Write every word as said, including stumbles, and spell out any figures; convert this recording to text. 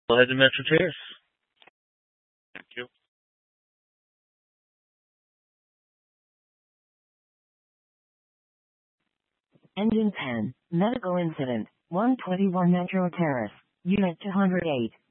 Go ahead and Metro Terrace. Thank you. Engine ten. Medical incident. one twenty-one Metro Terrace. Unit two hundred eight.